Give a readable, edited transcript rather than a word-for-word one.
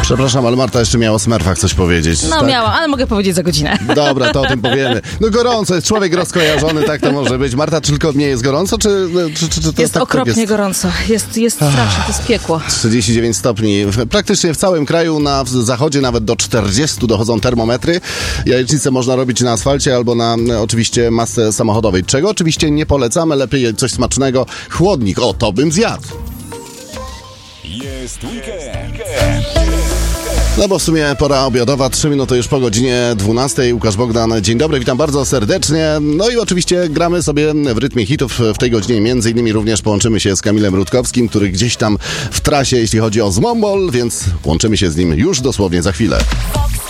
Przepraszam, ale Marta jeszcze miała o Smurfach coś powiedzieć. No tak? miałam, ale mogę powiedzieć za godzinę. Dobra, to o tym powiemy. No gorąco, jest człowiek rozkojarzony, tak to może być. Marta, czy tylko mnie jest gorąco, czy to Jest tak okropnie jest? gorąco. Jest strasznie, to jest piekło. 39 stopni. Praktycznie w całym kraju, na zachodzie nawet do 40 dochodzą termometry. Jajecznicę można robić na asfalcie albo na oczywiście masce samochodowej. Czego oczywiście nie polecamy, lepiej coś smacznego. Chłodnik, o, to bym zjadł. Jest weekend. No bo w sumie pora obiadowa, 3 minuty już po godzinie 12. Łukasz Bogdan, dzień dobry, witam bardzo serdecznie. No i oczywiście gramy sobie w rytmie hitów w tej godzinie. Między innymi również połączymy się z Kamilem Rutkowskim, który gdzieś tam w trasie, jeśli chodzi o Zmombol, więc łączymy się z nim już dosłownie za chwilę.